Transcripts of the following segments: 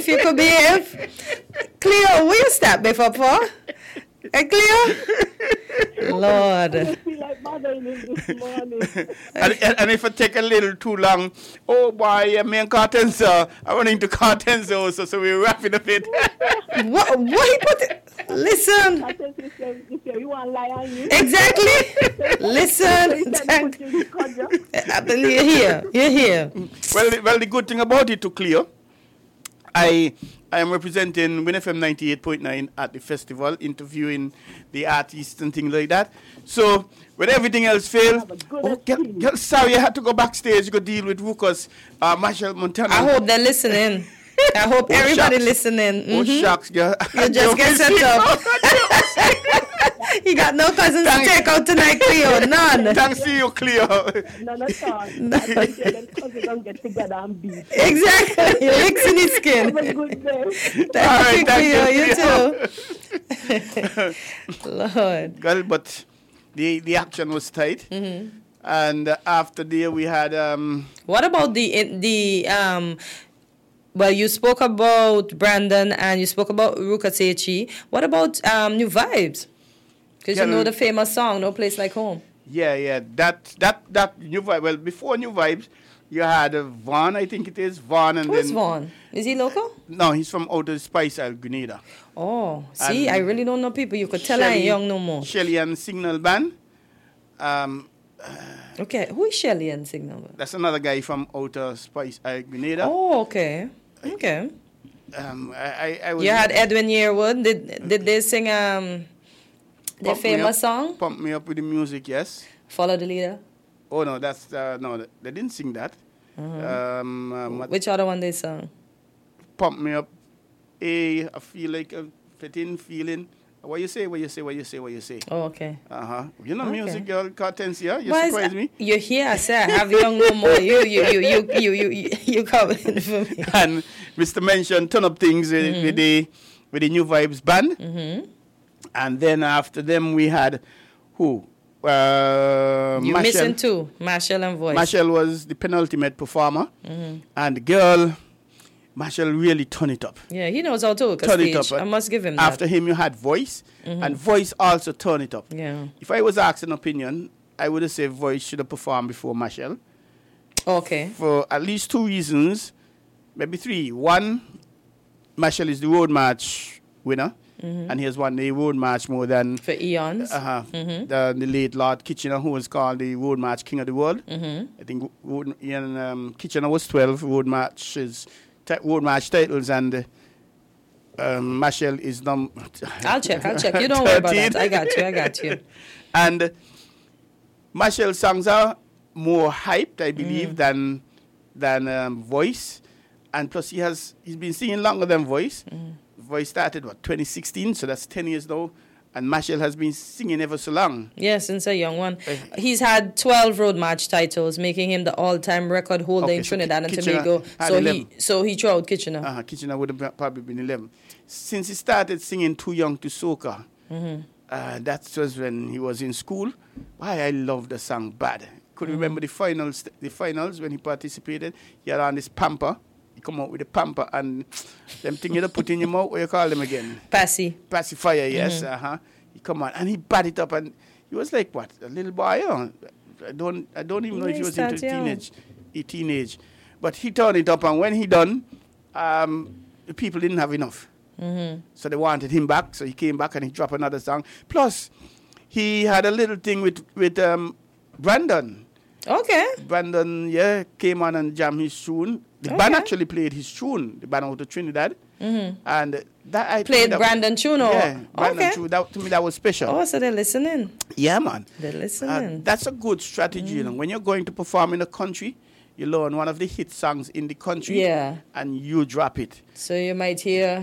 if you could behave. Cleo, will you stop before for? Hey, Cleo? Lord. I feel like bothering him this morning. And if I take a little too long, oh boy, me and Cartenza are running to Cartenza also, so we're wrapping up it. What he put it? Listen. I said, sister, you want to lie on you? Exactly. Listen. You're here. You're here. Well, the good thing about it, to Cleo, I am representing Win FM 98.9 at the festival, interviewing the artists and things like that. So, when everything else failed, sorry, I had to go backstage, go deal with Ruckus, Marshall Montana. I hope they're listening. I hope everybody shucks. listening. Oh, shucks, girl. You just get set up. You got no cousins to take out tonight, Cleo. None. Thanks to you, Cleo. No, not all. Then cousins don't get together and beat. Exactly. You're mixing his skin. Have a good day. Thank you, Cleo. Cleo. You too. Lord. Well, but the action was tight. Mm-hmm. And after there, we had... What about well, you spoke about Brandon and you spoke about Rukasechi. What about New Vibes? Because you know the famous song, No Place Like Home. Yeah. That New Vibe. Well, before New Vibes, you had Vaughn, I think it is. Vaughn. And Who's then, Vaughn? Is he local? No, he's from Outer Spice Isle, Grenada. Oh, see, And I really don't know people. You could tell I ain't young no more. Shelly and Signal Band. Okay, who is Shelly and Signal Band? That's another guy from Outer Spice Isle, Grenada. Oh, okay. Okay. I was... You had Edwin Yearwood. Did they sing their famous song? Pump Me Up with the Music, yes. Follow the Leader? Oh, no, that's... no, they didn't sing that. Which other one they sung? Pump Me Up. I feel like a fitting feeling. What you say? Oh, okay. You know, music, girl, Cartensia. You Why surprise me. You're here, I say I have young no more. You coming for me. And Mr. mentioned Turn Up Things with the New Vibes band. Mm-hmm. And then after them we had who? You're missing two, Marshall and Voice. Marshall was the penultimate performer. Mm-hmm. And the girl, Marshall really turned it up. Yeah, he knows how to work a Turn stage. it up. I must give him After that. him you had Voice. And Voice also turned it up. Yeah. If I was asked an opinion, I would have said Voice should have performed before Marshall. Okay. For at least two reasons, maybe three. One, Marshall is the road march winner, and he has won the road march more than... For eons. The late Lord Kitchener, who was called the road march king of the world. Mm-hmm. I think Kitchener was 12 road march titles, and Marshall is I'll check. You don't worry about that. I got you. And Marshall's songs are more hyped, I believe, than Voice. And plus, he's been singing longer than Voice. Voice started, 2016, so that's 10 years now. And Marshall has been singing ever so long. Yeah, since a young one. He's had 12 road march titles, making him the all-time record holder in Trinidad and Tobago. So he threw out Kitchener. Kitchener would have probably been 11. Since he started singing Too Young to Soca, that was when he was in school. Why I love the song Bad. Could remember the finals when he participated. He had on this pamper. He come out with a pamper and them thing you put in your mouth. What you call them again? Pacifier, yes. He come on and he bad it up, and he was like what, a little boy? I don't even know if he was into teenage. But he turned it up, and when he done, the people didn't have enough. So they wanted him back. So he came back and he dropped another song. Plus, he had a little thing with Brandon. Okay. Brandon, came on and jammed his tune. The band actually played his tune, the band out of Trinidad. And that I played Brandon tune? Yeah, Brandon tune. To me, that was special. Oh, so they're listening. Yeah, man. They're listening. That's a good strategy. You know? When you're going to perform in a country, you learn one of the hit songs in the country. Yeah. And you drop it. So you might hear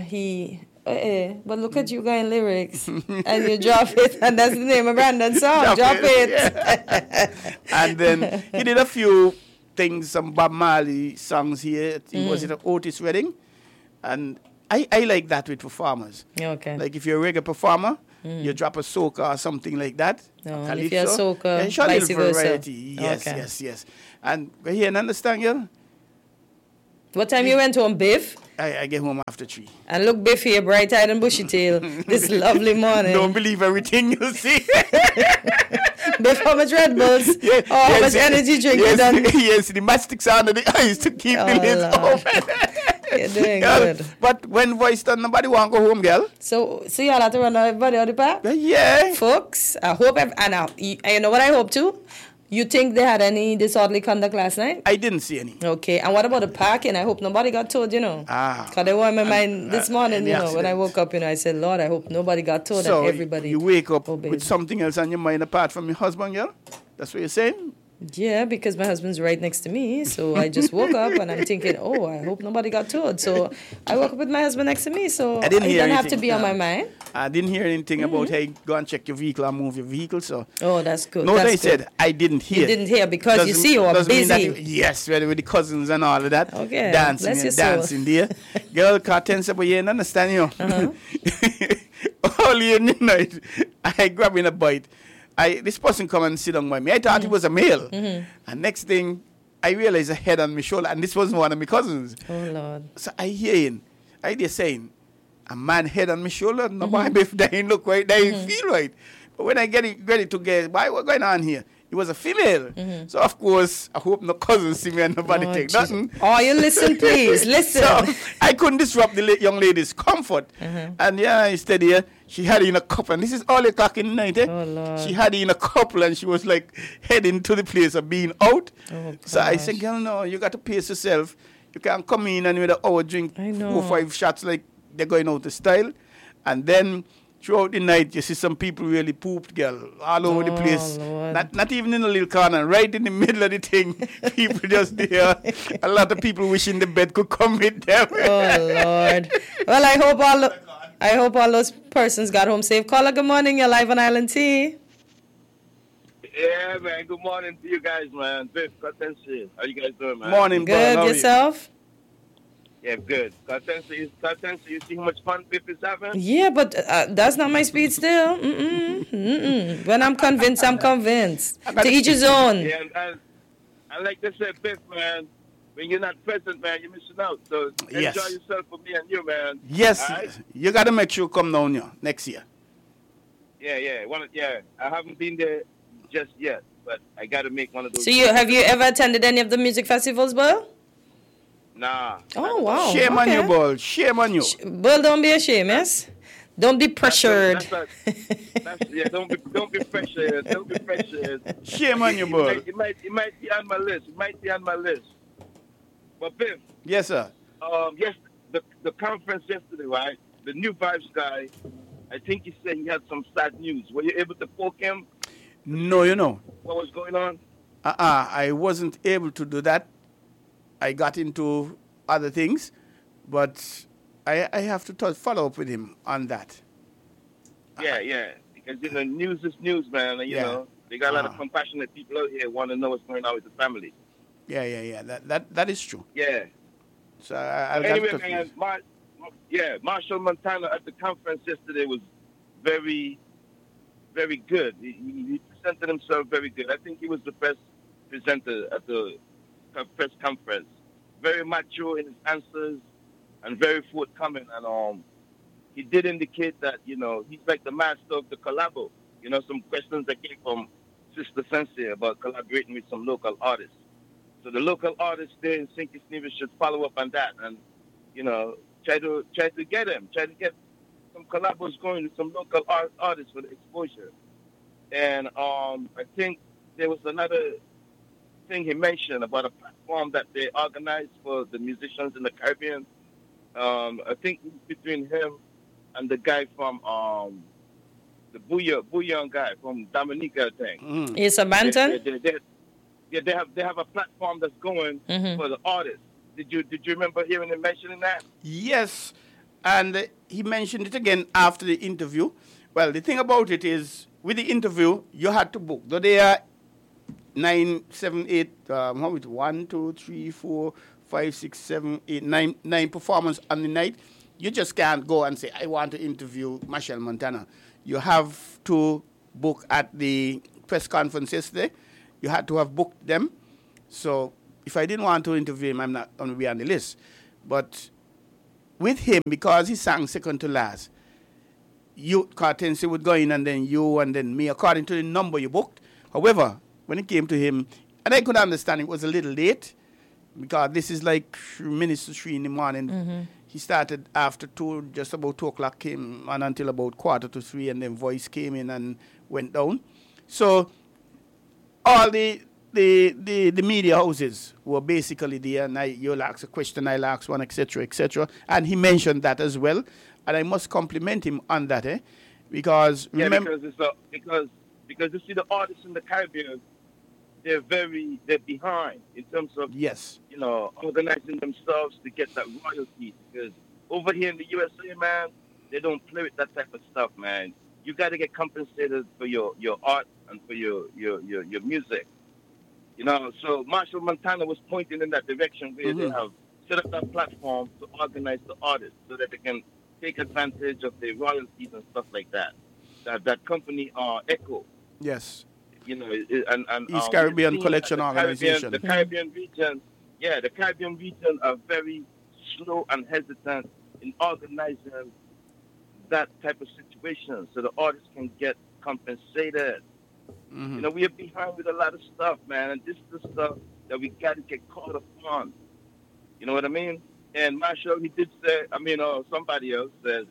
but look at you going lyrics. And you drop it. And that's the name of Brandon's song. Drop it. Yeah. And then he did a few things, some Bob Marley songs here. He was at Otis Redding. And I like that with performers. Okay. Like if you're a reggae performer, you drop a soca or something like that. No, and if you're a soca, vice versa. Yes, okay. Yes. And here, understand, girl? What time you went home, Biff? I get home after 3. And look, Biff here, bright-eyed and bushy-tail this lovely morning. Don't believe everything you see. Biff, how much Red Bulls? Or how much energy drink you done? Yes, the mastics under the eyes to keep the lids open. You're doing good. But when voice done, nobody want to go home, girl. So y'all have to run everybody out the park? Yeah. Folks, I hope, you know what I hope too? You think they had any disorderly conduct last night? I didn't see any. Okay, and what about the parking? I hope nobody got towed, you know. Because they were in my mind this morning, you know, when I woke up, you know, I said, Lord, I hope nobody got towed and everybody. You wake up with something else on your mind apart from your husband, girl? That's what you're saying? Yeah, because my husband's right next to me. So I just woke up and I'm thinking, oh, I hope nobody got towed. So I woke up with my husband next to me. So it doesn't have to be on my mind. I didn't hear anything about, hey, go and check your vehicle and move your vehicle. So that's good. No, they said, I didn't hear. You didn't hear because you see you were busy. Yes, with the cousins and all of that. Okay. Dancing there. Girl, cartons up, you understand you. Early in the night, I grabbing a bite. This person come and sit on by me. I thought it was a male. And next thing, I realized a head on my shoulder, and this wasn't one of my cousins. Oh, Lord. So I hear saying, a man head on my shoulder, no boy, if they ain't look right, they ain't feel right. But when I get it ready to get, what's going on here? It was a female. So, of course, I hope no cousins see me and nobody take nothing. Oh, you listen, please. Listen. So, I couldn't disrupt the young lady's comfort. And instead here, she had it in a couple. And this is all o'clock in the night. Oh, Lord. She had it in a couple and she was like heading to the place of being out. Oh, so I said, girl, no, you got to pace yourself. You can't come in and with an hour drink 4 or 5 shots like they're going out of style. And then throughout the night, you see some people really pooped, girl, all over the place. Not even in a little corner, right in the middle of the thing. People just there. A lot of people wishing the bed could come with them. Oh, Lord. Well, I hope all those persons got home safe. Caller, good morning. You're live on Island T. Yeah, man. Good morning to you guys, man. Biff, Katensi. How you guys doing, man? Morning, good. Bro. Yourself? Yeah, good. Katensi, you see how much fun Biff is having? Yeah, but that's not my speed still. When I'm convinced, I'm convinced. To each his own. Yeah, and like they said, Biff, man, when you're not present, man, you're missing out. So enjoy yourself for me and you, man. Yes, right? You got to make sure you come down here next year. Yeah. I haven't been there just yet, but I got to make one of those. So have you ever attended any of the music festivals, Bull? Nah. Oh, wow. Shame on you, Bull. Shame on you. Bull, don't be ashamed, yes? Don't be pressured. Don't be pressured. Don't be pressured. Shame on you, Bull. It might be on my list. But Biff. Yes, sir. Yes, the conference yesterday, right? The New Vibes guy, I think he said he had some sad news. Were you able to poke him? No, you know. What was going on? I wasn't able to do that. I got into other things, but I have to follow up with him on that. Yeah. Because, news is news, man. And, you know, they got a lot of compassionate people out here want to know what's going on with the family. Yeah. That is true. Yeah. So I'll anyway, man, Marshall Montana at the conference yesterday was very, very good. He presented himself very good. I think he was the best presenter at the press conference. Very mature in his answers and very forthcoming. And he did indicate that, he's like the master of the collabo. Some questions that came from Sister Sensei about collaborating with some local artists. So the local artists there in St. Kitts should follow up on that and, try to get him. Try to get some collabos going with some local artists for the exposure. And I think there was another thing he mentioned about a platform that they organized for the musicians in the Caribbean. I think between him and the guy from the Bouillon guy from Dominica thing. It's a Banton? They have a platform that's going for the artists. Did you remember hearing him mentioning that? Yes, and he mentioned it again after the interview. Well, the thing about it is, with the interview, you had to book. Though they are 9, 7, 8, 1, 2, 3, 4, 5, 6, 7, 8, 9 performance on the night. You just can't go and say, I want to interview Marshall Montana. You have to book at the press conference yesterday. You had to have booked them. So if I didn't want to interview him, I'm not going to be on the list. But with him, because he sang second to last, you, Cartensi would go in and then you and then me, according to the number you booked. However, when it came to him, and I could understand it was a little late, because this is like minutes to 3 in the morning. Mm-hmm. He started after 2, just about 2 o'clock came on until about 2:45, and then voice came in and went down. So all the media houses were basically there, and you'll ask a question, I'll ask one, etc., etc. And he mentioned that as well, and I must compliment him on that, because remember, because you see the artists in the Caribbean, they're behind in terms of organizing themselves to get that royalty. Because over here in the USA, man, they don't play with that type of stuff, man. You got to get compensated for your art and for your music. So Marshall Montana was pointing in that direction where they have set up that platform to organize the artists so that they can take advantage of the royalties and stuff like that. That company, Echo. Yes. And East Caribbean Collection Organization. The Caribbean region are very slow and hesitant in organizing that type of situation so the artists can get compensated. Mm-hmm. We are behind with a lot of stuff, man, and this is the stuff that we got to get caught up on. You know what I mean? And Marshall, he did say, somebody else says,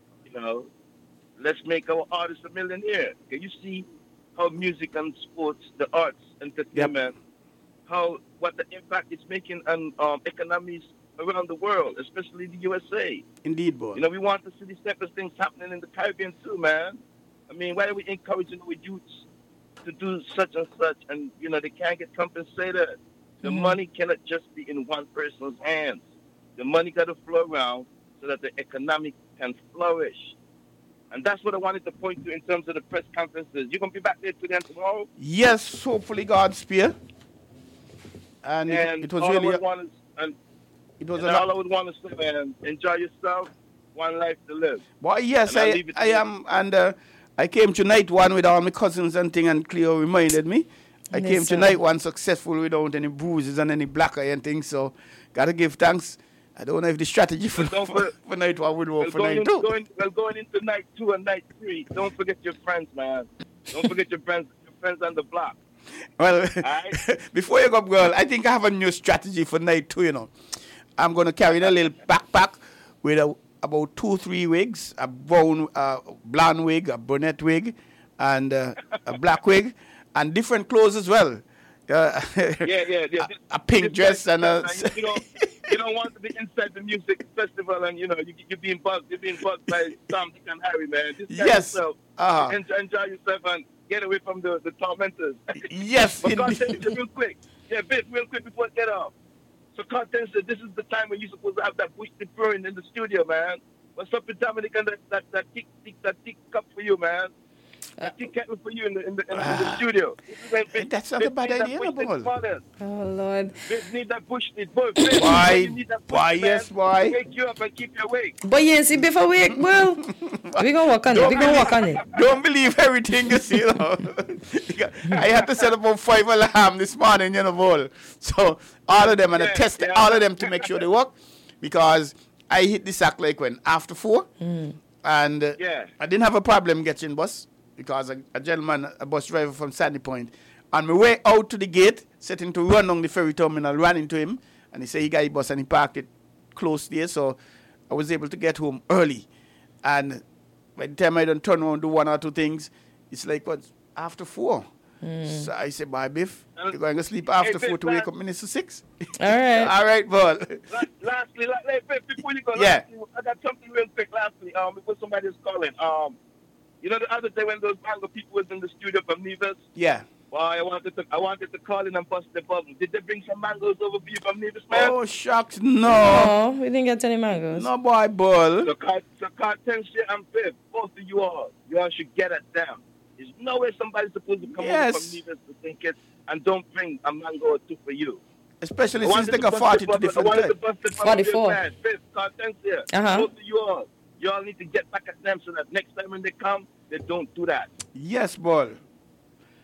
let's make our artists a millionaire. Can you see how music and sports, the arts, entertainment, what the impact it's making on economies around the world, especially the USA? Indeed, boy. We want to see these type of things happening in the Caribbean too, man. Why are we encouraging our youths to do such and such, and they can't get compensated? The money cannot just be in one person's hands. The money got to flow around so that the economic can flourish. And that's what I wanted to point to in terms of the press conferences. You going to be back there today and tomorrow? Yes, hopefully, Godspeed. And it was really... all I would want to say, man, enjoy yourself, one life to live. Well, yes, I am. And I came to night one with all my cousins and thing, and Cleo reminded me. I came to night one successful without any bruises and any black eye and things, so got to give thanks. I don't know if the strategy for night one would work for night two. Going into night 2 and night 3, don't forget your friends, man. Don't forget your friends on the block. Well, right? Before you go, girl, I think I have a new strategy for night 2, I'm going to carry a little backpack with about 2-3 wigs, a brown, blonde wig, a brunette wig, and a black wig, and different clothes as well. A pink dress and a... You don't want to be inside the music festival and, you're being bugged. You're being bugged by Tom, Dick, and Harry, man. Just yourself. Enjoy yourself and get away from the tormentors. Yes, but content real quick. Yeah, real quick before I get off. So content said this is the time when you're supposed to have that bush brewing in the studio, man. What's up with Dominic and that tick cup for you, man? That tick kettle for you in the studio. That's not a bad idea, boy. Oh, Lord. Need that bush. Why, yes, why? Wake you up and keep you awake. But yes, if I wake, well, we're going to work on it. Don't believe everything you see, I had to set about 5 alarms this morning, boy. So all of them, and I tested all of them to make sure they work, because I hit the sack like when after 4, and I didn't have a problem getting bus, because a gentleman, a bus driver from Sandy Point, on my way out to the gate, setting to run on the ferry terminal, ran into him, and he said he got a bus and he parked it close there, so I was able to get home early. And by the time I done turn around, do 1 or 2 things, it's like, after 4. So I said, bye, Biff, you're going to sleep after 4 to wake up minutes to 6. All right. All right, Paul. Lastly, Biff, before you go, I got something real quick lastly, before somebody's calling. The other day when those Mango people was in the studio from Nevis? Yeah. Well, I wanted to call in and bust the bubble. Did they bring some mangoes over for you from Nevis, man? Oh, shucks, no. We didn't get any mangoes. No, boy, Bull. So Cartensia and Biff, both of you all should get it down. There's no way somebody's supposed to come over from Nevis to think it and don't bring a mango or 2 for you. Especially since they got 42 different types. 44. Biff, Cartensia, both of you all need to get back at them so that next time when they come, they don't do that. Yes, Bull.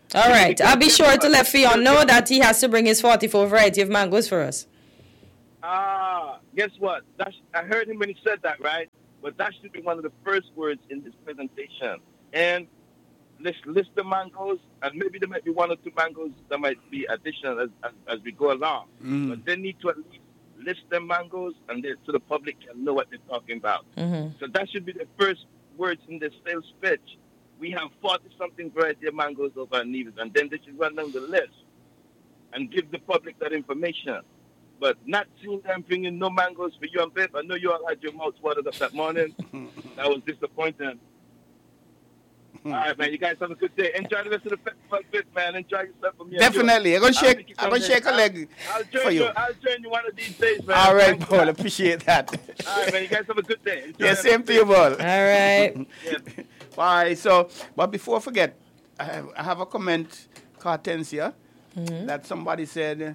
All right. I'll be sure to let Fionn know that he has to bring his 44 variety of mangoes for us. Guess what? I heard him when he said that, right? But that should be one of the first words in this presentation. And list the mangoes, and maybe there might be 1 or 2 mangoes that might be additional as we go along. But they need to at least list the mangoes, and so the public can know what they're talking about. So that should be the first words in the sales pitch. We have 40-something variety of mangoes over at Nevis, and then they should run down the list and give the public that information. But not seeing them bringing no mangoes for you and Biff. I know you all had your mouths watered up that morning. That was disappointing. All right, man. You guys have a good day. Enjoy the rest of the festival, Biff, man. Enjoy yourself from here. Definitely. I'm going to shake a leg for you. I'll join you one of these days, man. All right, Paul. Appreciate that. All right, man. You guys have a good day. Yeah, same to you, Paul. All right. Bye. So, but before I forget, I have a comment, Cartensia, that somebody said,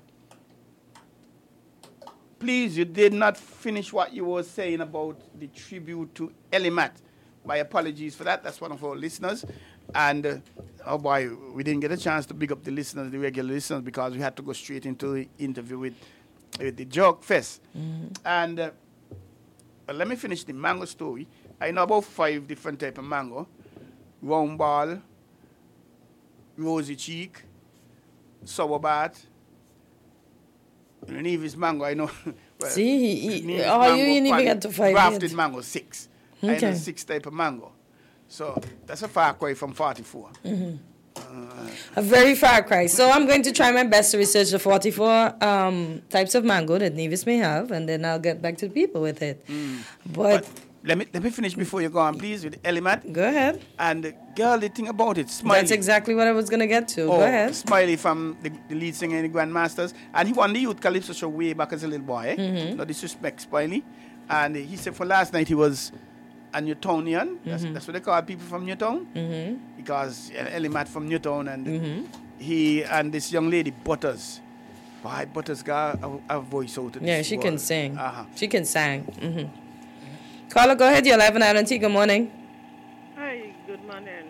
please, you did not finish what you were saying about the tribute to Elimat. My apologies for that. That's one of our listeners. And, oh boy, we didn't get a chance to big up the listeners, the regular listeners, because we had to go straight into the interview with the Joke Fest. And let me finish the mango story. I know about 5 different types of mango. Round ball, rosy cheek, sour bat, Nevis mango, I know. Well, see, you didn't even get to 5 grafted yet. mango, 6. Okay. I know 6 type of mango. So that's a far cry from 44. A very far cry. So I'm going to try my best to research the 44 types of mango that Nevis may have, and then I'll get back to the people with it. But let me finish before you go on, please, with Elimat. Go ahead. And girl, the thing about it, Smiley. That's exactly what I was going to get to. Oh, go ahead. Smiley from the lead singer in the Grandmasters. And he won the Youth Calypso show way back as a little boy. No disrespect, Smiley. And he said for last night he was a Newtonian. That's what they call people from Newtown. Because Elimat from Newtown. And he and this young lady, Butters. Why, Butters got a voice out of Yeah, she world. can sing. She can sing. Carla, go ahead. You're live on Island Tea. Good morning. Hi, good morning.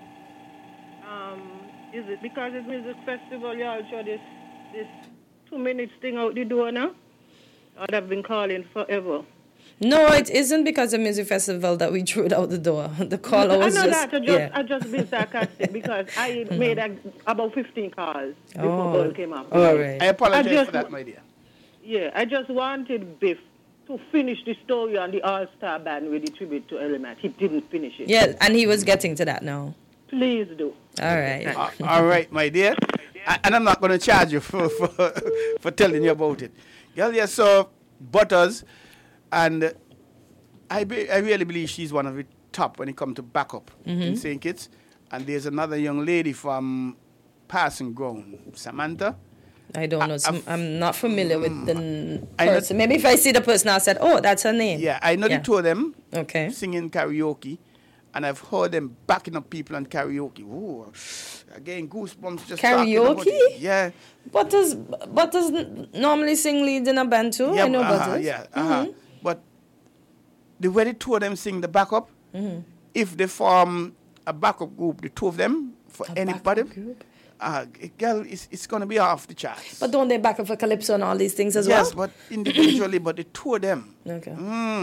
Is it because it's music festival y'all show this 2 minutes thing out the door now? Or they've been calling forever? No, it isn't because of music festival that we threw it out the door. The caller was I know just... that. I just been sarcastic because I made about 15 calls before Ball came up. All right. I apologize for that, my dear. Yeah, I just wanted Biff to finish the story on the All-Star Band with the tribute to Elimat. He didn't finish it. Yeah, and he was getting to that now. Please do. All right. All right, my dear. And I'm not going to charge you for telling you about it. Girl, you saw Butters, and I really believe she's one of the top when it comes to backup in St. Kitts. And there's another young lady from Passing Ground, Samantha. I don't know. I'm not familiar with the person. Maybe if I see the person, I'll say, oh, that's her name. Yeah, I know the 2 of them singing karaoke. And I've heard them backing up people on karaoke. Ooh, again, goosebumps just karaoke? Yeah. Butters normally sing lead in a band too. Yeah, I know Butters. But the way the 2 of them sing the backup, if they form a backup group, the 2 of them, for anybody, girl, it's going to be off the charts. But don't they back up for Calypso and all these things as well? Yes, but individually, but the 2 of them. Okay.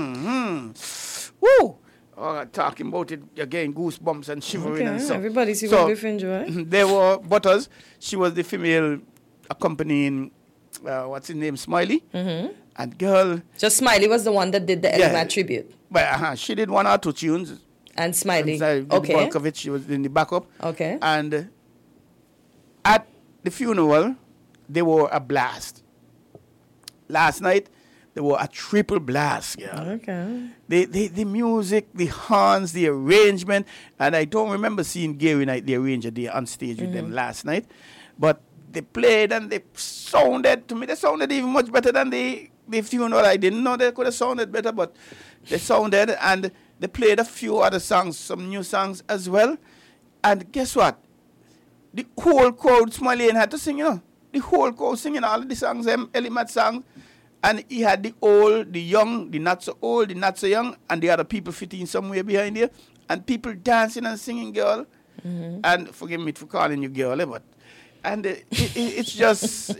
Woo! Talking about it again, goosebumps and shivering and stuff. Everybody see what Biff enjoy. There were Butters. She was the female accompanying, what's his name, Smiley. And girl... Just Smiley was the one that did the Elimat tribute. But she did 1 or 2 tunes. And Smiley. The bulk of it, she was in the backup. Okay. And at the funeral, they were a blast. Last night, they were a triple blast. Yeah. Okay. The music, the horns, the arrangement, and I don't remember seeing Gary Knight, the arranger, there on stage with them last night. But they played and they sounded, to me, they sounded even much better than the funeral. I didn't know they could have sounded better, but they sounded, and they played a few other songs, some new songs as well. And guess what? The whole crowd, Smiley had to sing, the whole crowd singing all of the songs, Elimat songs. And he had the old, the young, the not so old, the not so young, and the other people fitting somewhere behind here. And people dancing and singing, girl. And forgive me for calling you girl, but and it's just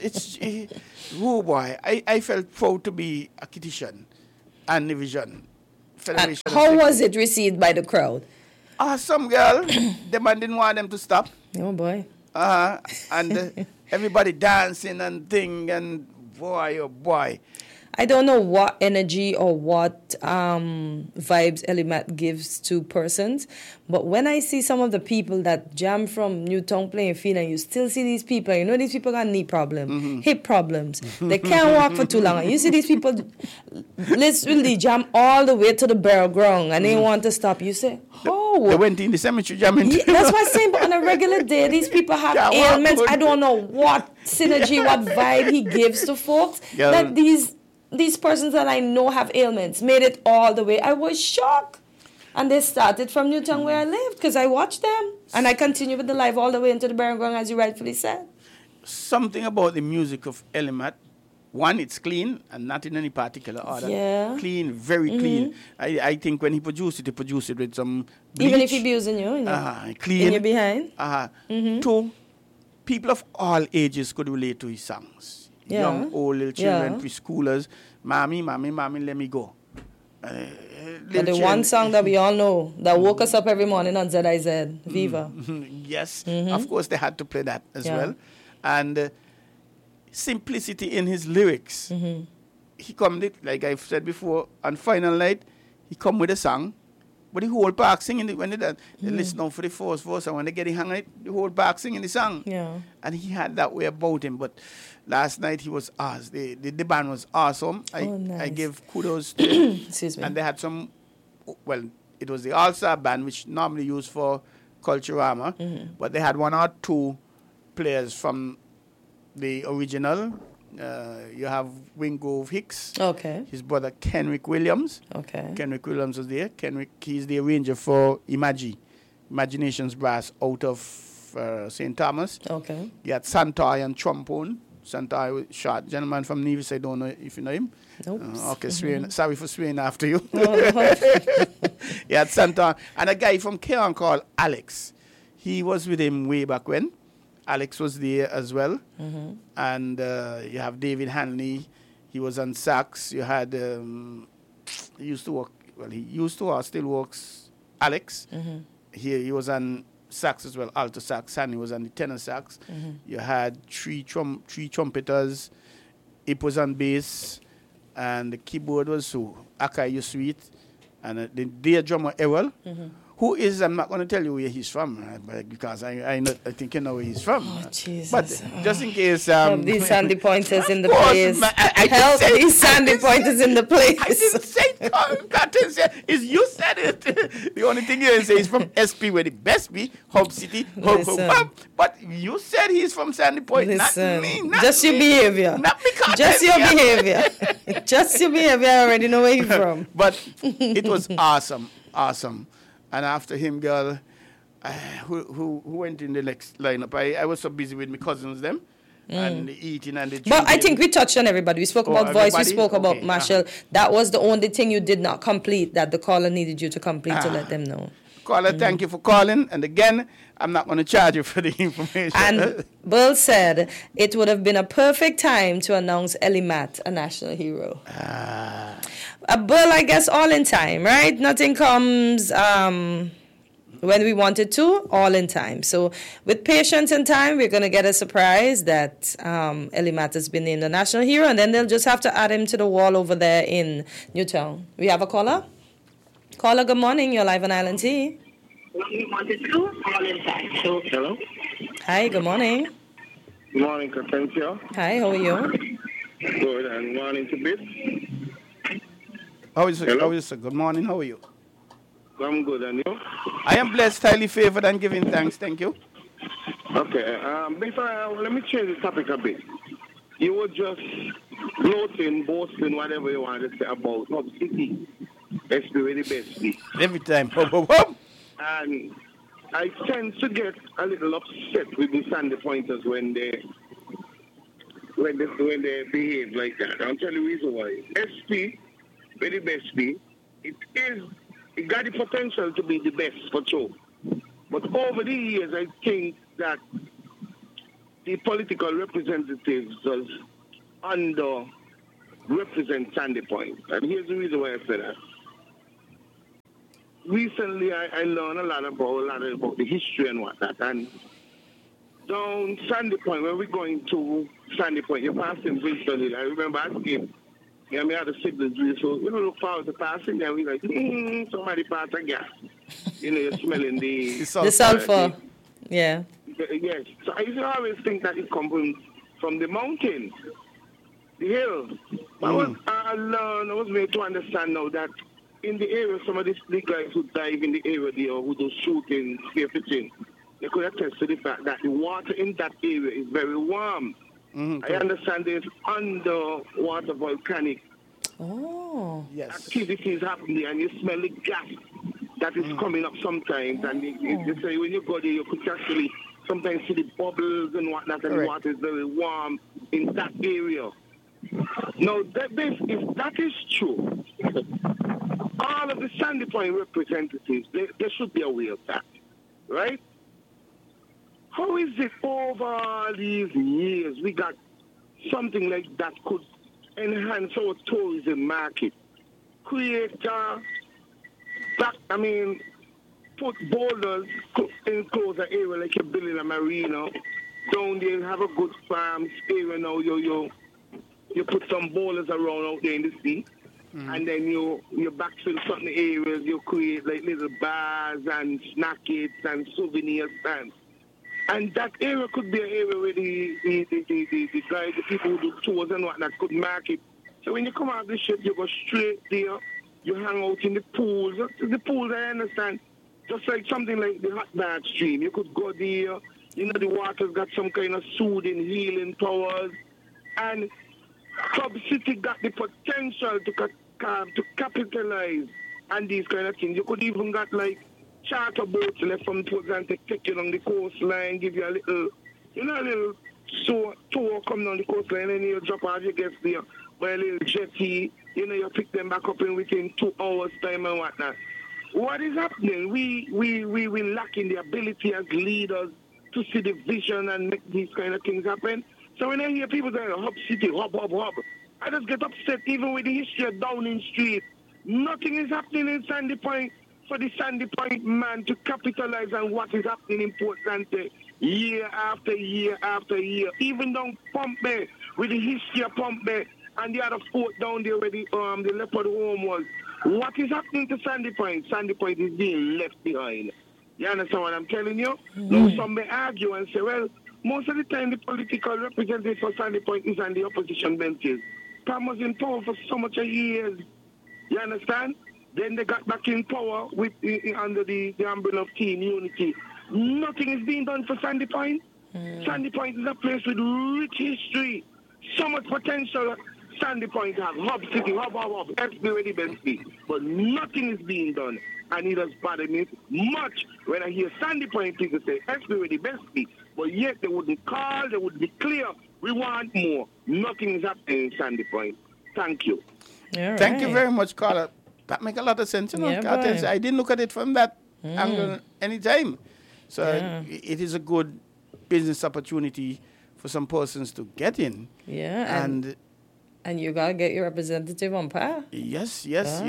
oh boy, I felt proud to be a Kittitian and the Vision Federation. And how was it received by the crowd? Some girl, the man didn't want them to stop. Oh boy. And everybody dancing and thing, and boy, oh boy. I don't know what energy or what vibes Elimat gives to persons, but when I see some of the people that jam from Newtown playing field, and you still see these people, you know these people got knee problems, hip problems, they can't walk for too long, and you see these people literally jam all the way to the barrel ground, and they want to stop. You say, oh. They went in the cemetery jamming. Yeah, that's what I'm saying, but on a regular day, these people have ailments. I don't know what synergy, what vibe he gives to folks, that these persons that I know have ailments made it all the way. I was shocked. And they started from Newtown where I lived because I watched them. And I continued with the live all the way into the Barren Ground, as you rightfully said. Something about the music of Elimat. One, it's clean and not in any particular order. Yeah. Clean, very clean. I think when he produced it with some bleach. Even if he abusing you, clean. In your behind. Two, people of all ages could relate to his songs. Yeah. Young, old, little children, preschoolers. Mommy, let me go. And the one song that we all know that woke us up every morning on ZIZ, Viva. Yes, of course they had to play that as well. And simplicity in his lyrics. He come, like I've said before, on final night, he come with a song. But the whole park singing it when they listen out for the first verse, and when they get it hung, the whole park singing the song. Yeah. And he had that way about him. But last night he was awesome. The band was awesome. Nice. I give kudos to them. Excuse me. And they had some, well, it was the All-Star band, which normally used for Culturama. But they had one or two players from the original. You have Wingrove Hicks. Okay. His brother Kenrick Williams. Okay. Kenrick Williams was there. He's the arranger for Imaginations Brass out of St. Thomas. Okay. You had Santoy and trombone. Santoy was short gentleman from Nevis. I don't know if you know him. Nope. Okay, sorry for swearing after you. No. You had Santoy and a guy from Cairn called Alex. He was with him way back when. Alex was there as well. And you have David Hanley. He was on sax. You had, he used to work, still works, Alex. He was on sax as well, alto sax. Hanley was on the tenor sax. You had three trumpeters. It was on bass. And the keyboard was Akai Sweet. And the dear drummer, Errol. Who is, I'm not going to tell you where he's from, because I think you know where he's from. Oh, Jesus. But just in case... these sandy pointers in the place. Help these sandy pointers in the place. I didn't say it. You said it. The only thing you say is from SP, where the best be, Hope City, Hope. But you said he's from Sandy Point, not me. Just your behavior. Not because Just your behavior. Just your behavior. I already know where you're from. But it was awesome. And after him, girl, who went in the next lineup? I was so busy with my cousins, them, and the eating and the drinking. But I think we touched on everybody. We spoke about voice, we spoke about Marshall. That was the only thing you did not complete that the caller needed you to complete to let them know. Caller, thank you for calling. And again, I'm not going to charge you for the information. And Bill said it would have been a perfect time to announce Elimat a national hero. Bill, I guess all in time, right? Nothing comes when we want it to, all in time. So with patience and time, we're going to get a surprise that Elimat has been named the national hero, and then they'll just have to add him to the wall over there in Newtown. We have a caller? Caller, good morning. You're live on Island T. Hello? Hi, good morning. Good morning, Capencio. Hi, how are you? Good, and morning to Bit. How is it, sir? Good morning, how are you? I'm good, and you? I am blessed, highly favored, and giving thanks. Thank you. Okay, let me change the topic a bit. You were just gloating, boasting, whatever you want to say about Hub City. Let's be the best. Every time. And I tend to get a little upset with the Sandy Pointers when they behave like that. I'll tell you the reason why. SP, very best be, it got the potential to be the best for sure. But over the years, I think that the political representatives was underrepresent Sandy Point. And here's the reason why I say that. Recently, I learned a lot about the history and whatnot. And down Sandy Point, when we're going to Sandy Point, you're passing Winston Hill. I remember asking, we had the siblings, so we don't look forward to passing there. We're like, somebody pass a gas. You're smelling the sulfur. Yeah. Yes. So I used to always think that it comes from the mountain, the hill. I was made to understand now that in the area, some of these guys who dive in the area there, who do shooting, spear fishing, they could attest to the fact that the water in that area is very warm. I understand there's underwater volcanic activities happening, and you smell the gas that is coming up sometimes. And you say when you go there, you could actually sometimes see the bubbles and whatnot, and the water is very warm in that area. Now, if that is true, all of the Sandy Point representatives, they should be aware of that, right? How is it over all these years we got something like that could enhance our tourism market, create put boulders, enclose an area like you're building a marina, down there have a good farm area now, you put some boulders around out there in the sea, and then you backfill certain areas, you create like little bars and snackets and souvenir stands. And that area could be an area where the guys, the people who do tours and whatnot could market. So when you come out of the ship, you go straight there, you hang out in the pools. The pools, I understand, just like something like the hot bath stream. You could go there, the water's got some kind of soothing, healing powers. And Club City got the potential to capitalize on these kind of things. You could even got like charter boats left from Port Atlantic, take you on the coastline, give you a little tour coming on the coastline, and you drop out your guests there by a little jetty. You pick them back up in within 2 hours time and whatnot. What is happening? We lacking the ability as leaders to see the vision and make these kind of things happen. So when I hear people say Hub City, hub, I just get upset even with the history of Downing Street. Nothing is happening in Sandy Point for the Sandy Point man to capitalize on what is happening in Port Atlantic year after year after year. Even down Pump Bay, with the history of Pump Bay, and the other fort down there where the Leopard Home was. What is happening to Sandy Point? Sandy Point is being left behind. You understand what I'm telling you? Now some may argue and say, well, most of the time the political representative for Sandy Point is on the opposition benches. Pam was in power for so much years. You understand? Then they got back in power with under the umbrella of Team Unity. Nothing is being done for Sandy Point. Sandy Point is a place with rich history, so much potential. Sandy Point has hub city, hub, everybody best be. But nothing is being done. And it has bothered me much when I hear Sandy Point people say everybody best be. But yet they wouldn't call, they would be clear. We want more. Nothing is happening in Sandy Point. Thank you. Thank you very much, Carla. That makes a lot of sense. I didn't look at it from that angle any time. So it is a good business opportunity for some persons to get in. Yeah. And you got to get your representative on par. Yes.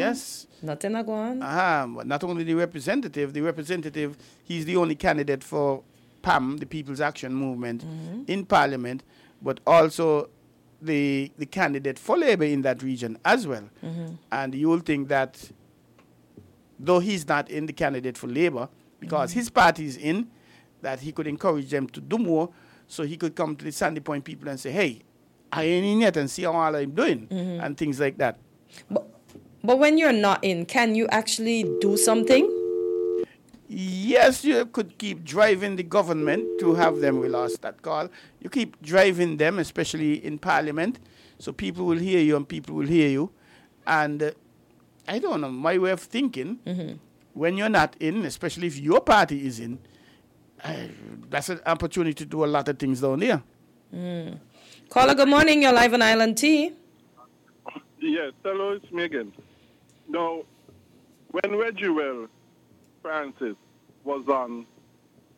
Nothing like one. But not only the representative, he's the only candidate for PAM, the People's Action Movement, in Parliament, but also the candidate for Labour in that region as well. And you will think that, though he's not in the candidate for Labour, because his party is in, that he could encourage them to do more, so he could come to the Sandy Point people and say, hey, I ain't in yet, and see how all I'm doing, and things like that. But when you're not in, can you actually do something? Yes, you could keep driving the government to have them. We lost that call. You keep driving them, especially in Parliament, so people will hear you and people will hear you. And I don't know, my way of thinking, when you're not in, especially if your party is in, that's an opportunity to do a lot of things down there. Caller, good morning. You're live on Island T. Yes, hello, it's me again. Now, when Reggie Francis was on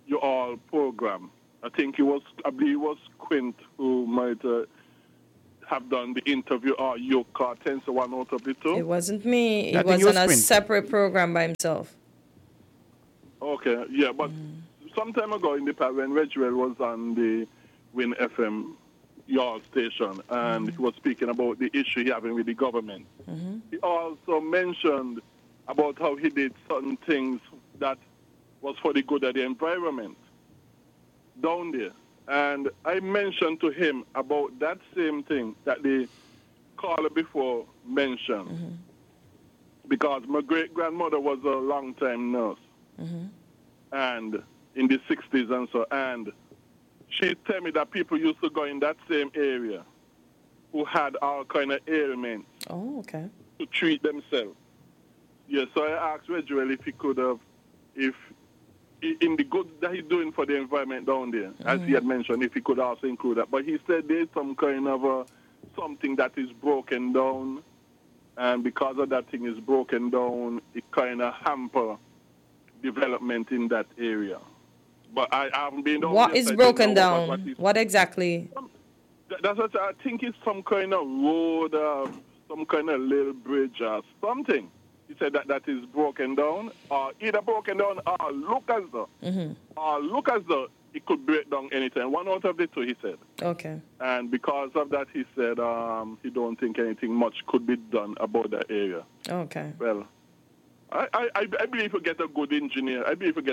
your all program. I believe it was Quint who might have done the interview, or you Cartens, one out of the two. It wasn't me. It I think was it on was a Quint. separate program by himself. Okay, yeah, but some time ago in the past when Reginald was on the Win FM Yard station and he was speaking about the issue he having with the government, he also mentioned about how he did certain things that was for the good of the environment down there. And I mentioned to him about that same thing that the caller before mentioned. Because my great-grandmother was a long-time nurse. And in the 60s and so, and she tell me that people used to go in that same area who had all kind of ailments Oh, okay. to treat themselves. Yeah, so I asked Reginald if he could have, if in the good that he's doing for the environment down there, as he had mentioned, if he could also include that. But he said there's some kind of something that is broken down, and because of that thing is broken down, it kind of hamper development in that area. But I haven't been down What there, is so I don't broken know down? What exactly? That's what I think it's some kind of road, some kind of little bridge or something. He said that is broken down, or either broken down or look as though it could break down anytime. One out of the two, he said. Okay. And because of that, he said he don't think anything much could be done about that area. Okay. Well, I believe we get a good engineer.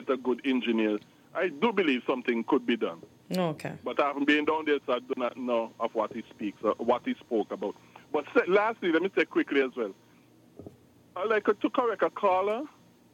I do believe something could be done. Okay. But I haven't been down there, so I do not know of what he speaks or what he spoke about. But lastly, let me say quickly as well. I'd like to correct a caller.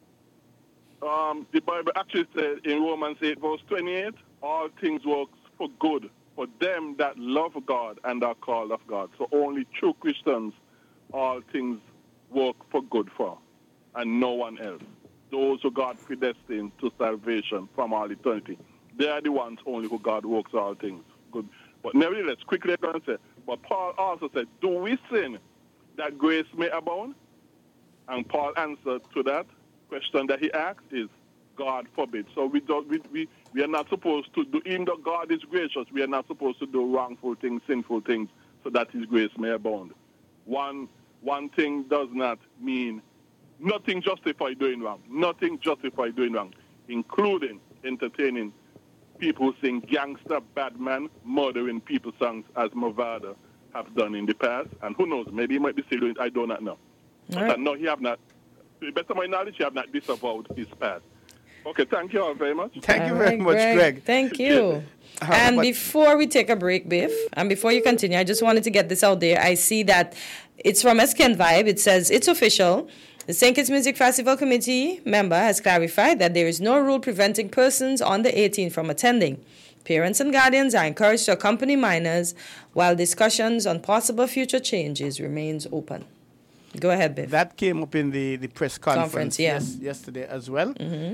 The Bible actually said in Romans 8, verse 28, all things work for good for them that love God and are called of God. So only true Christians, all things work for good for, and no one else. Those who God predestined to salvation from all eternity, they are the ones only who God works all things good. But nevertheless, quickly I'm going to say, but Paul also said, do we sin that grace may abound? And Paul answered to that question that he asked is, God forbid. So we are not supposed to do, even though God is gracious, we are not supposed to do wrongful things, sinful things, so that his grace may abound. One thing does not mean nothing justified doing wrong. Nothing justified doing wrong, including entertaining people who sing gangster, bad man, murdering people songs as Movada have done in the past. And who knows, maybe he might be still doing it, I do not know. But I know he have not, to the best of my knowledge, he have not disavowed his past. Okay, thank you all very much. Thank you very much, Greg. Thank you. And before we take a break, Biff, and before you continue, I just wanted to get this out there. I see that it's from SKN Vibe. It says, it's official. The St. Kitts Music Festival Committee member has clarified that there is no rule preventing persons under 18 from attending. Parents and guardians are encouraged to accompany minors while discussions on possible future changes remains open. Go ahead, Biff. That came up in the press conference yeah. yesterday as well. Mm-hmm.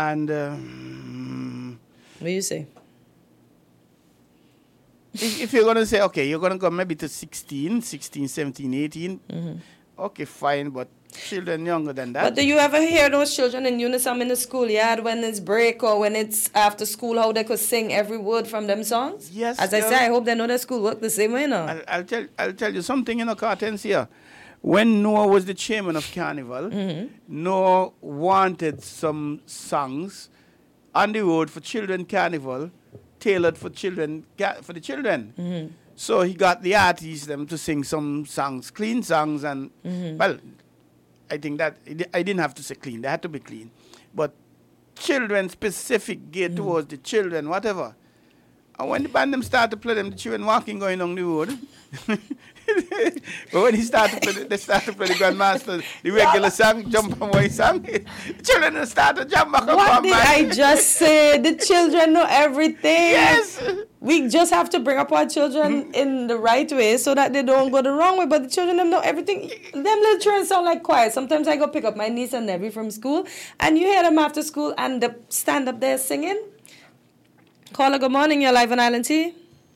And what do you say? If you're going to say, okay, you're going to go maybe to 16, 17, 18, okay, fine, but children younger than that. But do you ever hear those children in unison in the schoolyard when it's break or when it's after school, how they could sing every word from them songs? Yes. As I say, I hope they know their schoolwork the same way, you know. I'll tell you something, Cartens here. When Noah was the chairman of Carnival, Noah wanted some songs on the road for children carnival, tailored for children, for the children. So he got the artists them to sing some songs, clean songs, and well, I think that I didn't have to say clean; they had to be clean, but children specific, geared towards the children, whatever. And when the band them start to play them, the children walking going on the road. But when they start to play the Grandmaster, the regular song, Jump and Boy song, the children start to jump back up. What did I just say? The children know everything. Yes. We just have to bring up our children in the right way so that they don't go the wrong way. But the children them know everything. Them little children sound like quiet. Sometimes I go pick up my niece and nephew from school, and you hear them after school and they stand up there singing. Caller, good morning. You're live on Island T.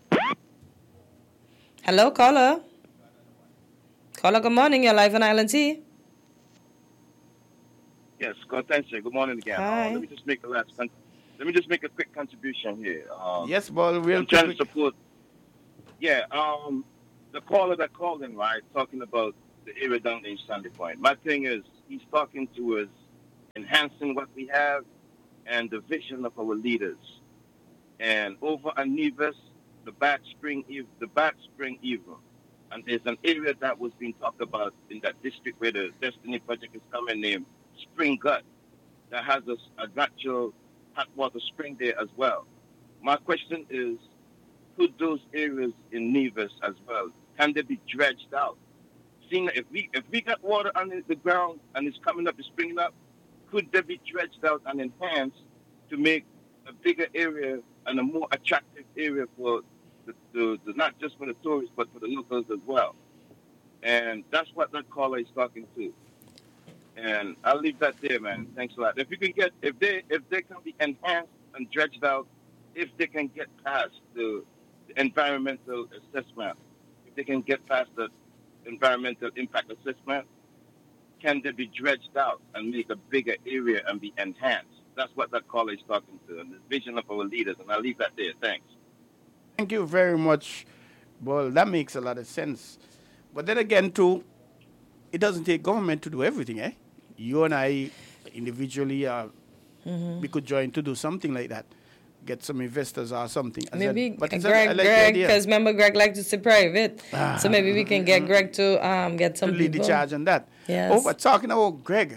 Hello, caller. Caller, good morning. You're live on Island T. Yes, good morning again. Hi. Let me just make the let me just make a quick contribution here. Yes, Ball, real I'm trying to quick. support. Yeah, the caller that called in, right, talking about the area down in Sandy Point. My thing is, he's talking to us, enhancing what we have and the vision of our leaders. And over on Nevis, the Bat Spring Evil. And there's an area that was being talked about in that district where the Destiny Project is coming, named Spring Gut, that has a natural hot water spring there as well. My question is, could those areas in Nevis as well, can they be dredged out? Seeing that if we got water under the ground and it's coming up, it's springing up, could they be dredged out and enhanced to make a bigger area and a more attractive area for the not just for the tourists but for the locals as well? And that's what that caller is talking to. And I'll leave that there, man. Thanks a lot. If they can be enhanced and dredged out, if they can get past the environmental assessment, if they can get past the environmental impact assessment, can they be dredged out and make a bigger area and be enhanced? That's what that caller is talking to, and the vision of our leaders. And I'll leave that there. Thanks. Thank you very much. Well, that makes a lot of sense. But then again, too, it doesn't take government to do everything, eh? You and I individually, we could join to do something like that. Get some investors or something. Maybe Greg, because remember Greg likes to say private. So maybe we can get Greg to get some to lead people. the charge on that. Yes. Oh, but talking about Greg,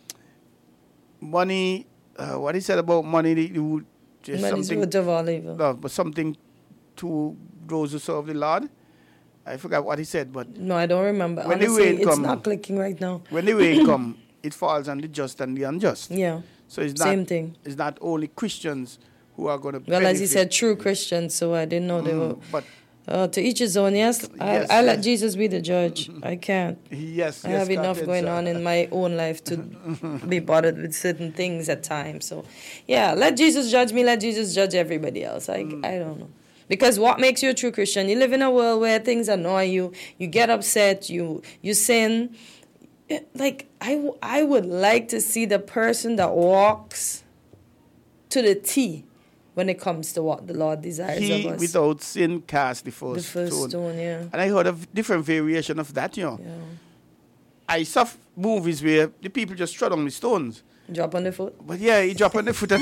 money, what he said about money, Money's root of all evil. No, but something to those who serve the Lord. I forgot what he said, but no, I don't remember. When honestly, it's not clicking right now. When the rain come, it falls on the just and the unjust. Yeah. So it's not same thing. It's not only Christians who are going to benefit. As he said, true Christians, so I didn't know they were. But to each his own, yes. I let Jesus be the judge. I can't. Yes, I have enough going on in my own life to be bothered with certain things at times. So, yeah, let Jesus judge me. Let Jesus judge everybody else. I don't know. Because what makes you a true Christian? You live in a world where things annoy you. You get upset. You sin. Like, I would like to see the person that walks to the T when it comes to what the Lord desires of us. Without sin cast the first stone, yeah. And I heard of different variation of that, you know. Yeah. I saw movies where the people just trod on the stones. Drop on the foot? But yeah, he drop on the foot and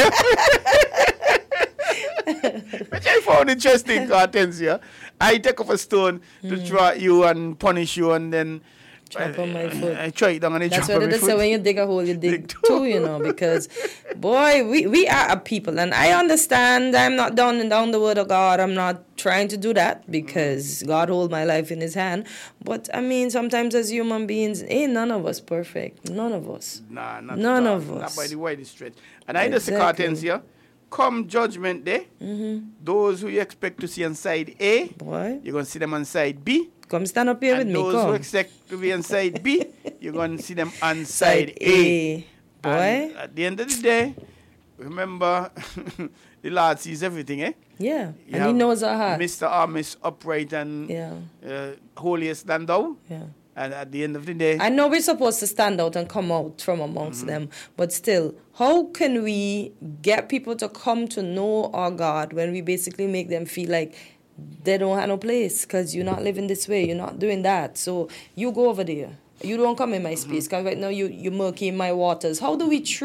which I found interesting, Hortensia. I take up a stone to try you and punish you, and then drop on my foot. I try it down and I drop on my foot. That's why they say when you dig a hole, you dig two, you know, because, boy, we are a people. And I understand I'm not down the word of God. I'm not trying to do that because God holds my life in his hand. But, I mean, sometimes as human beings, ain't none of us perfect. None of us. Nah, none of us. Not by the widest stretch. And I just say, Hortensia, come Judgment Day, those who you expect to see on side A, boy, you're going to see them on side B. Come stand up here with me, those who expect to be on side B, you're going to see them on side A. Boy. And at the end of the day, remember, the Lord sees everything, eh? Yeah, and he knows our heart. Mr. or Miss Upright and holiest than thou. Yeah. And at the end of the day, I know we're supposed to stand out and come out from amongst them, but still, how can we get people to come to know our God when we basically make them feel like they don't have no place because you're not living this way, you're not doing that, so you go over there. You don't come in my space because right now you're murky in my waters. How do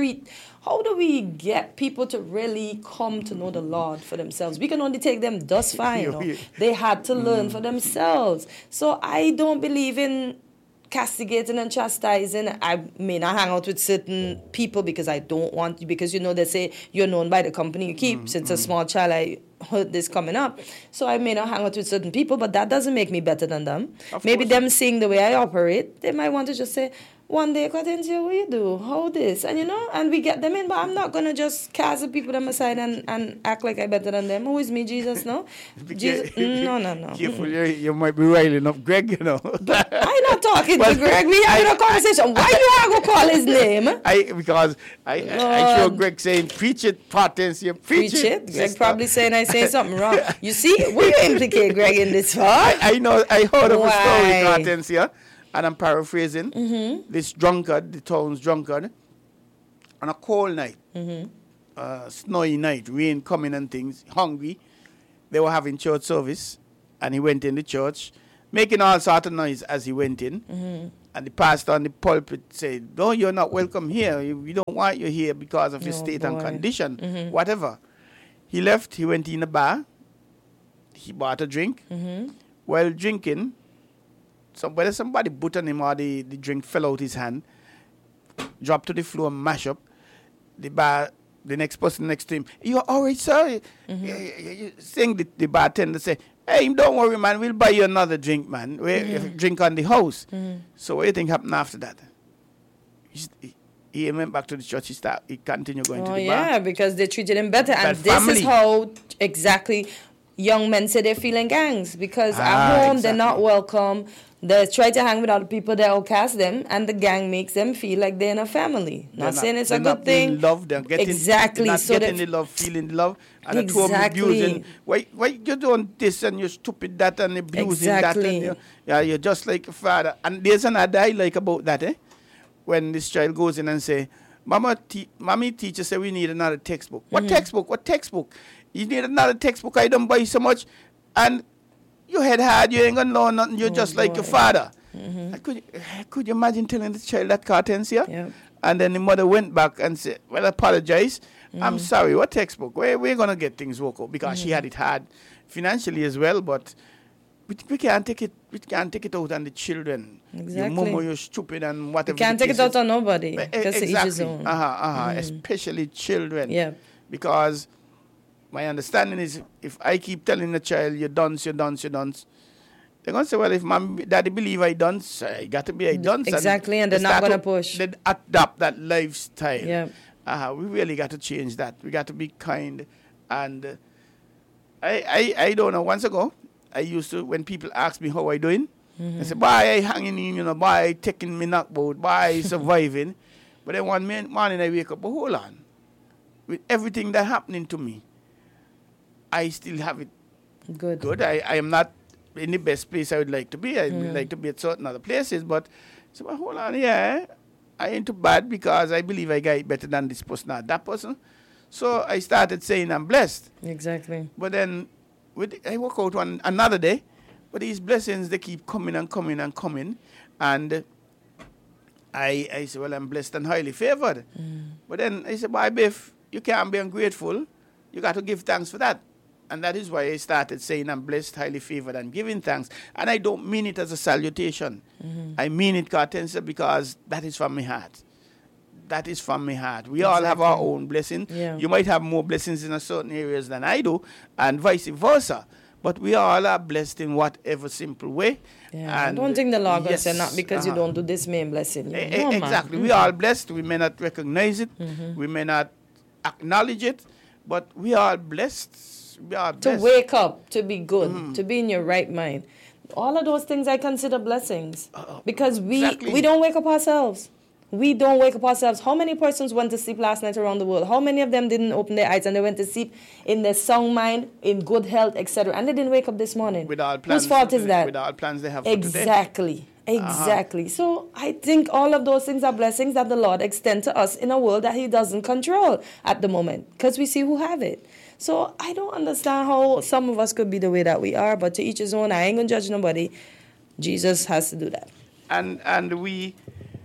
we get people to really come to know the Lord for themselves? We can only take them thus far, you know. They had to learn for themselves. So I don't believe in castigating and chastising. I may not hang out with certain people because I don't want to, because, you know, they say you're known by the company you keep. Since a small child, I heard this coming up. So I may not hang out with certain people, but that doesn't make me better than them. Maybe them seeing the way I operate, they might want to just say, one day, Hortensia, what you do? How this? And, you know, and we get them in, but I'm not going to just cast the people them aside and act like I'm better than them. Who is me, Jesus, no? Jesus, no. Careful, you might be riling up Greg, you know. But I'm not talking to Greg. We having a conversation. Why you are going to call his name? Because I show Greg saying, preach it, Hortensia, preach it. Greg probably saying I say something wrong. You see, will you implicate Greg in this part? I know, I heard of a story, Hortensia. And I'm paraphrasing, this drunkard, the town's drunkard, on a cold night, snowy night, rain coming and things, hungry. They were having church service, and he went in the church, making all sort of noise as he went in. Mm-hmm. And the pastor on the pulpit said, "No, you're not welcome here. We don't want you here because of your state and condition, whatever." He left. He went in a bar. He bought a drink. While drinking, whether somebody put on him or the drink fell out his hand, dropped to the floor, mash up. The next person next to him, "You're all right, sir?" Saying the bartender say, "Hey, don't worry, man. We'll buy you another drink, man. Drink on the house." So what do you think happened after that? He went back to the church. He continued going to the bar. Oh, yeah, because they treated him better. And this family. is how exactly young men say they feel in gangs. Because at home, they're not welcome. They try to hang with other people that outcast them, and the gang makes them feel like they're in a family. Not saying it's a good thing. Loved, they're getting, exactly. They're not getting the love, feeling the love, and exactly. At home abusing. Why you doing this and you're stupid that and abusing that? And you're just like a father. And there's another I like about that, when this child goes in and say, "Mommy, teacher said we need another textbook." What textbook? What textbook? You need another textbook. I don't buy so much, and your head hard, you ain't gonna learn nothing, you're just like your father. Could you imagine telling the child that, Cartensia? Yep. And then the mother went back and said, "Well, apologize. I'm sorry. What textbook? We're gonna get things worked out," because she had it hard financially as well, but we can't take it. We can't take it out on the children. Exactly. Your mama, you're stupid and whatever. You can't take it out on nobody. Because Exactly. each his own. Especially children. Yeah. Because my understanding is, if I keep telling the child, "You're dunce," they're going to say, "Well, if daddy believe I dunce, I got to be a dunce." Exactly, and they're not going to push. They adopt that lifestyle. Yeah. We really got to change that. We got to be kind. And I don't know, once ago, I used to, when people ask me how I doing, I say, "Boy, I hanging in, boy, I taking me knockbout, boy, I surviving." But then one morning I wake up, but hold on. With everything that happening to me, I still have it good. I am not in the best place I would like to be. I would like to be at certain other places, but so hold on, I ain't too bad because I believe I got it better than this person or that person. So I started saying I'm blessed. Exactly. But then I walk out another day, but these blessings, they keep coming and coming and coming. And I say, well, I'm blessed and highly favored. But then I said, "Boy, Biff, you can't be ungrateful. You got to give thanks for that." And that is why I started saying I'm blessed, highly favored, and giving thanks. And I don't mean it as a salutation. I mean it, Cartensia, because that is from my heart. That is from my heart. We all have our own blessing. Yeah. You might have more blessings in a certain areas than I do, and vice versa. But we all are blessed in whatever simple way. Yeah, and I don't think the Lord will say, not because you don't do this main blessing. No, exactly. We are blessed. We may not recognize it. We may not acknowledge it. But we are blessed. We are blessed. To wake up, to be good, to be in your right mind. All of those things I consider blessings. Because we don't wake up ourselves. We don't wake up ourselves. How many persons went to sleep last night around the world? How many of them didn't open their eyes and they went to sleep in their sound mind, in good health, etc. And they didn't wake up this morning? With all plans, whose fault is that? With all plans they have for today. Exactly. So I think all of those things are blessings that the Lord extends to us in a world that He doesn't control at the moment, because we see who have it. So I don't understand how some of us could be the way that we are, but to each his own. I ain't gonna judge nobody. Jesus has to do that. And we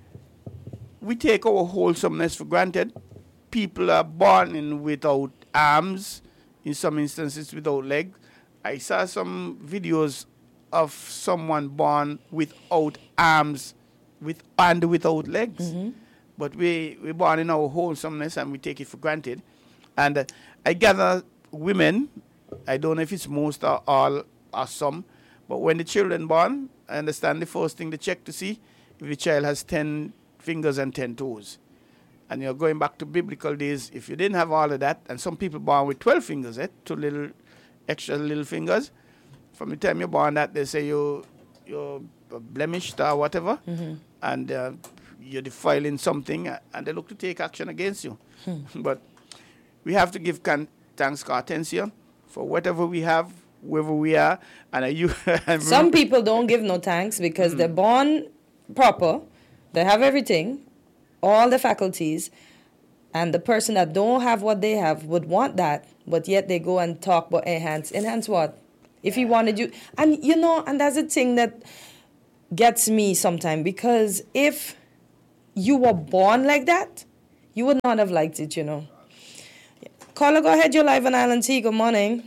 take our wholesomeness for granted. People are born without arms, in some instances without legs. I saw some videos of someone born without arms and without legs. But we're born in our wholesomeness and we take it for granted. And I gather women, I don't know if it's most or all or some, but when the children born, I understand the first thing they check to see if the child has 10 fingers and 10 toes. And you're going back to biblical days, if you didn't have all of that, and some people born with 12 fingers, 2 extra little fingers, from the time you're born that they say you're blemished or whatever, and you're defiling something, and they look to take action against you. But we have to give thanks, Cartensia, for whatever we have, wherever we are. And some people don't give no thanks because they're born proper, they have everything, all the faculties, And the person that don't have what they have would want that, but yet they go and talk about enhance. Enhance what? If he wanted you, and you know, and that's the thing that gets me sometimes, because if you were born like that, you would not have liked it, you know. Caller, go ahead. You're live on Island T. Good morning.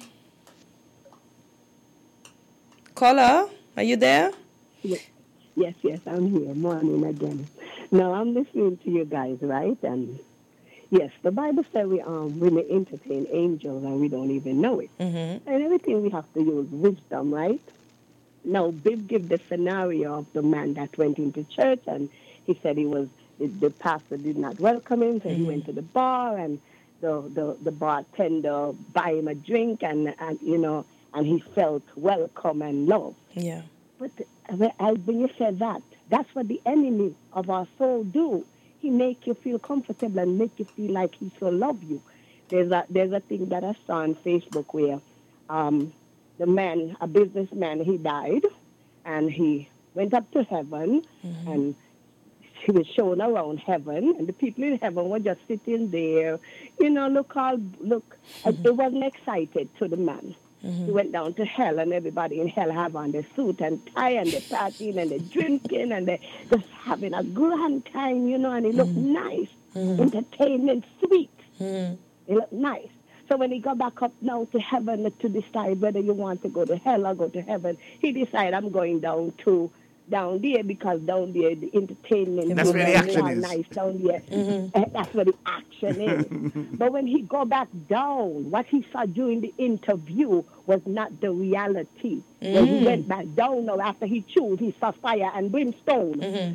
Caller, are you there? Yes, I'm here. Morning again. Now, I'm listening to you guys, right? And yes, the Bible says we may entertain angels and we don't even know it. Mm-hmm. And everything we have to use wisdom, right? Now, Bill give the scenario of the man that went into church and he said the pastor did not welcome him, so he went to the bar and the bartender buy him a drink and you know, and he felt welcome and loved. Yeah. But when you said that, that's what the enemy of our soul do. He make you feel comfortable and make you feel like he so love you. There's a thing that I saw on Facebook where the man, a businessman, he died and he went up to heaven and he was shown around heaven, and the people in heaven were just sitting there, you know, look. It wasn't excited to the man. He went down to hell, and everybody in hell have on their suit and tie, and they're partying, and they're drinking, and they're just having a grand time, you know, and it looked nice. Entertainment, sweet. It looked nice. So when he got back up now to heaven to decide whether you want to go to hell or go to heaven, he decided, I'm going down there because down there the entertainment that's where the action is. Nice down there. That's where the action is. But when he go back down, what he saw during the interview was not the reality. When he went back down now after he chose, he saw fire and brimstone.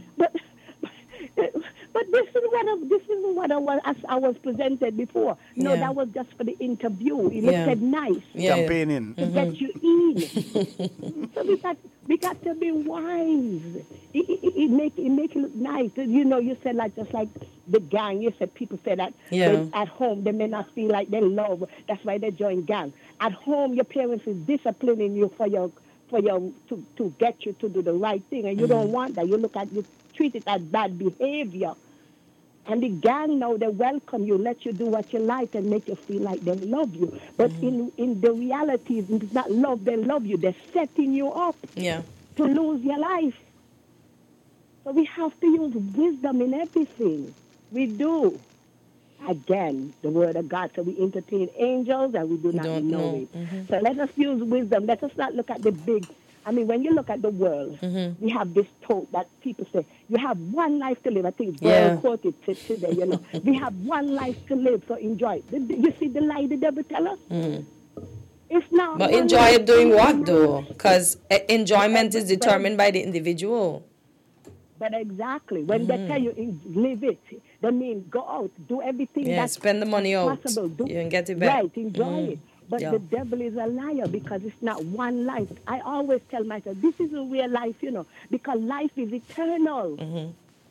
But this is what I was presented before. No, that was just for the interview. It looked nice. Campaigning. To get you in. So we got to be wise. It make it look nice. You know, you said just like the gang. You said people say that at home they may not feel like they love. That's why they join gang. At home, your parents is disciplining you to get you to do the right thing, and you don't want that. You treat it as bad behavior. And the gang now, they welcome you, let you do what you like and make you feel like they love you. But in the reality, it's not love, they love you. They're setting you up to lose your life. So we have to use wisdom in everything. We do. Again, the word of God, so we entertain angels and we do not know it. So let us use wisdom. Let us not look at the big. I mean, when you look at the world, we have this talk that people say, you have one life to live. I think Burl quoted today, you know. We have one life to live, so enjoy it. You see the lie the devil tell us? It's not. But enjoy it doing what, though? Because enjoyment is determined by the individual. But exactly. When they tell you live it, they mean go out, do everything that's spend the money out. Possible. You can get it back. Right, enjoy it. But the devil is a liar because it's not one life. I always tell myself, this is a real life, you know, because life is eternal.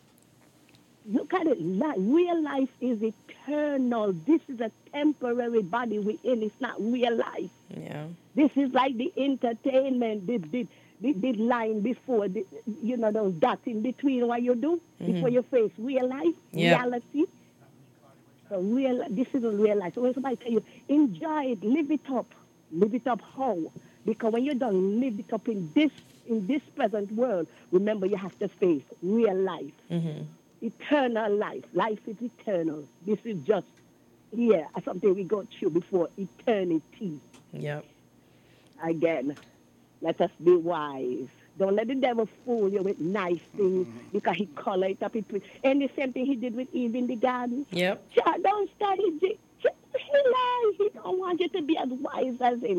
Look at it. Real life is eternal. This is a temporary body we're in. It's not real life. Yeah. This is like the entertainment, the line before, you know, those dots in between what you do before you face real life, reality. So this is a real life. So when somebody tell you, enjoy it, live it up. Live it up how? Because when you're done, live it up in this present world, remember you have to face real life. Eternal life. Life is eternal. This is just, something we go through before eternity. Yep. Again, let us be wise. Don't let the devil fool you with nice things because he color it up. And the same thing he did with Eve in the garden. Yep. Don't study. He lies. He don't want you to be as wise as him.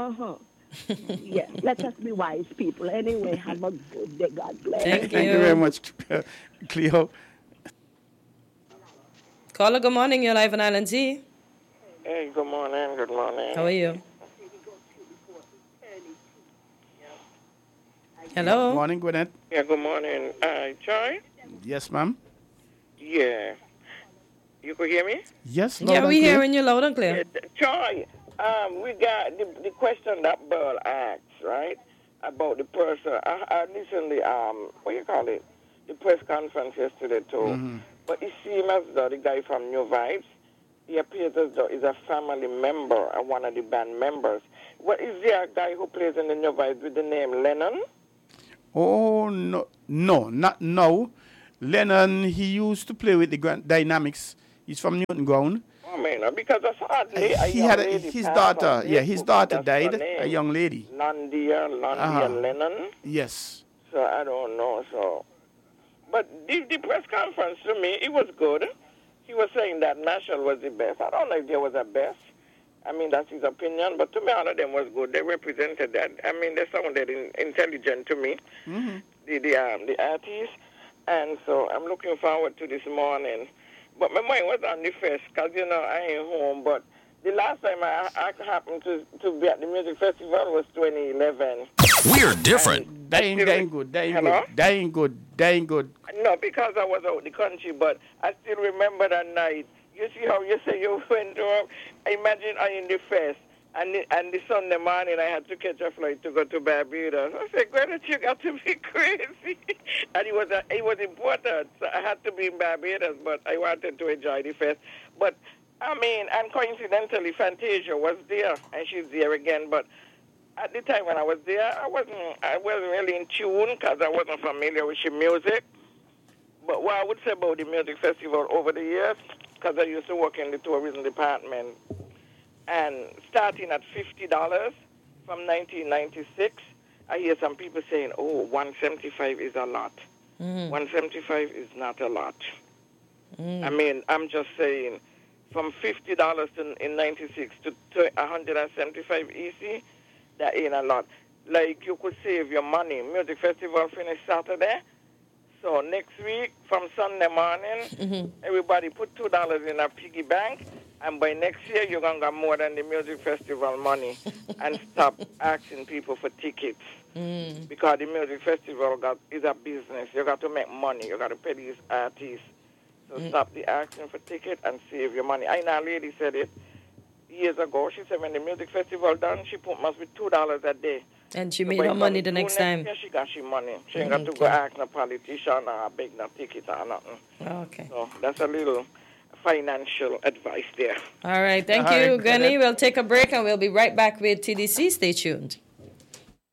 Let us be wise people. Anyway, have a good day. God bless. Thank you very much, Cleo. Caller, good morning. You're live on Island T. Hey, good morning. Good morning. How are you? Hello. Good morning, Gwyneth. Yeah, good morning. Joy? Yes, ma'am. Yeah. You could hear me? Yes, we hearing you loud and clear. Joy, we got the question that Burl asked, right? About the person. I listened to, what you call it? The press conference yesterday too. But it seems as though the guy from New Vibes, he appears as though he's a family member and one of the band members. What is there a guy who plays in the New Vibes with the name Lennon? Oh, no, not now. Lennon, he used to play with the Dynamics. He's from Newton Ground. Oh, man, because that's hardly he had his daughter. Yeah, his daughter died, a young lady. Landia Lennon? Yes. So I don't know, so... But the press conference, to me, it was good. He was saying that Marshall was the best. I don't know if there was a best. I mean, that's his opinion. But to me, all of them was good. They represented that. I mean, they sounded intelligent to me, the artists. And so I'm looking forward to this morning. But my mind was on the first because, you know, I ain't home. But the last time I happened to be at the music festival was 2011. We're different. Dying good. No, because I was out the country, but I still remember that night. You see how you say you went to imagine I in the fest, and the Sunday morning I had to catch a flight to go to Barbados. I said, Greta, you got to be crazy. And it was important, so I had to be in Barbados, but I wanted to enjoy the fest. But, I mean, and coincidentally, Fantasia was there, and she's there again, but at the time when I was there, I wasn't really in tune because I wasn't familiar with the music. But what I would say about the music festival over the years, because I used to work in the tourism department, and starting at $50 from 1996, I hear some people saying, oh, $175 is a lot. $175 is not a lot. I mean, I'm just saying, from $50 in 96 to $175 easy, that ain't a lot. Like, you could save your money. Music festival finished Saturday. So next week, from Sunday morning, everybody put $2 in a piggy bank. And by next year, you're going to get more than the music festival money. And stop asking people for tickets. Because the music festival is a business. You got to make money. You got to pay these artists. So stop the asking for tickets and save your money. I know a lady said it years ago. She said when the music festival done, she must be $2 a day. And she made her money the next time. Yeah, she got she money. She ain't got to go ask no politician or beg no ticket or nothing. Okay. So that's a little financial advice there. All right. Thank you, Gunny. We'll take a break and we'll be right back with TDC. Stay tuned.